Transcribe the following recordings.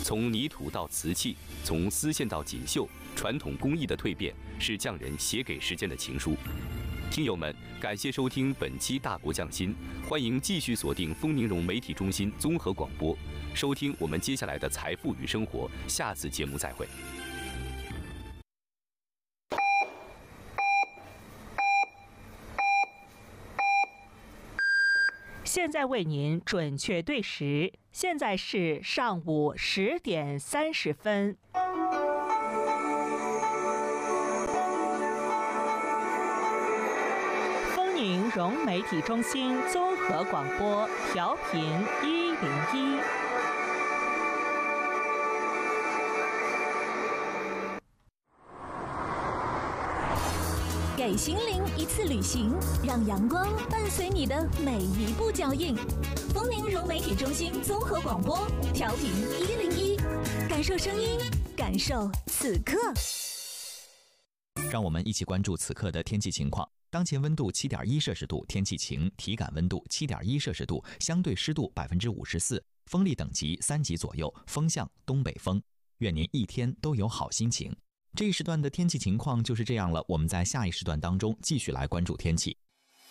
从泥土到瓷器，从丝线到锦绣，传统工艺的蜕变是匠人写给时间的情书。听友们，感谢收听本期《大国匠心》，欢迎继续锁定丰宁融媒体中心综合广播，收听我们接下来的财富与生活。下次节目再会。 现在为您准确对时，现在是上午10点30分。丰宁融媒体中心综合广播，调频101。 给心灵一次旅行，让阳光伴随你的每一步脚印。丰宁融媒体中心综合广播，调频101，感受声音，感受此刻。 让我们一起关注此刻的天气情况。当前温度7.1摄氏度，天气晴，体感温度7.1摄氏度，相对湿度54%，风力等级3级左右，风向东北风。愿您一天都有好心情。这一时段的天气情况就是这样了，我们在下一时段当中继续来关注天气。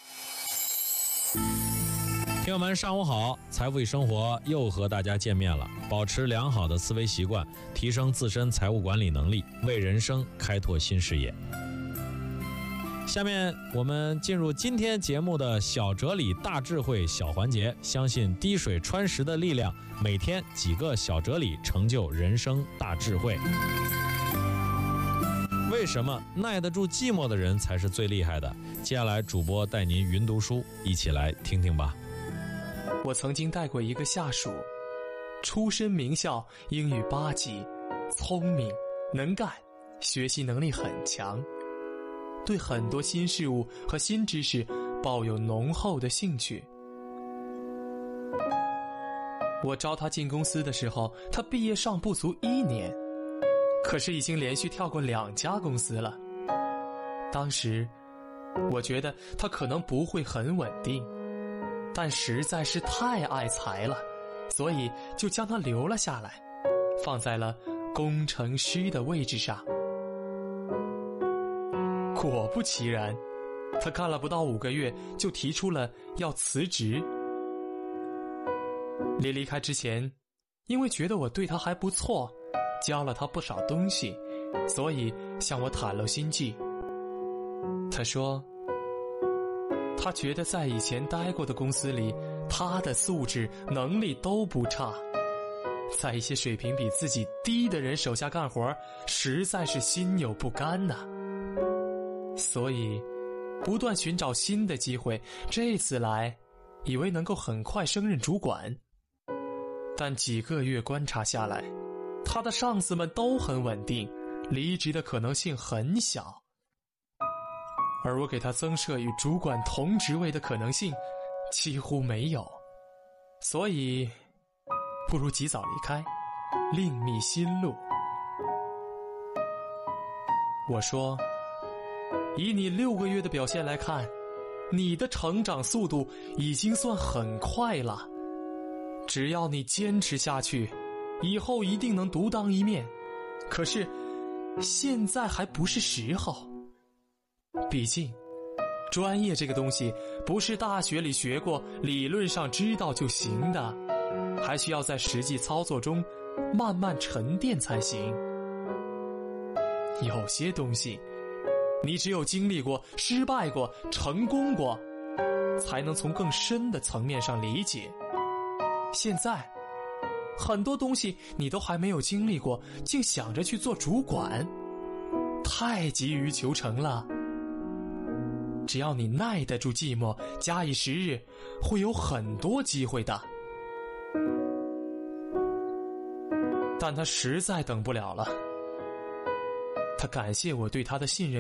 听友们上午好，财富与生活又和大家见面了。保持良好的思维习惯，提升自身财务管理能力，为人生开拓新视野。下面我们进入今天节目的小哲理大智慧小环节，相信滴水穿石的力量，每天几个小哲理成就人生大智慧。为什么耐得住寂寞的人才是最厉害的？接下来主播带您云读书，一起来听听吧。 我曾经带过一个下属，出身名校，英语8级，聪明能干，学习能力很强，对很多新事物和新知识抱有浓厚的兴趣。我招他进公司的时候，他毕业尚不足1年，可是已经连续跳过2家公司了。当时我觉得他可能不会很稳定，但实在是太爱财了，所以就将他留了下来，放在了工程师的位置上。果不其然，他干了不到5个月就提出了要辞职。临离开之前，因为觉得我对他还不错，教了他不少东西，所以向我袒露心迹。他说他觉得在以前待过的公司里，他的素质能力都不差，在一些水平比自己低的人手下干活，实在是心有不甘呐。所以不断寻找新的机会，这次来以为能够很快升任主管，但几个月观察下来，他的上司们都很稳定，离职的可能性很小，而我给他增设与主管同职位的可能性几乎没有，所以不如及早离开，另觅新路。我说，以你6个月的表现来看，你的成长速度已经算很快了，只要你坚持下去，以后一定能独当一面。可是现在还不是时候，毕竟专业这个东西不是大学里学过，理论上知道就行的，还需要在实际操作中慢慢沉淀才行。有些东西你只有经历过，失败过，成功过，才能从更深的层面上理解。现在很多东西你都还没有经历过，竟想着去做主管，太急于求成了。只要你耐得住寂寞，假以时日，会有很多机会的。但他实在等不了了，他感谢我对他的信任。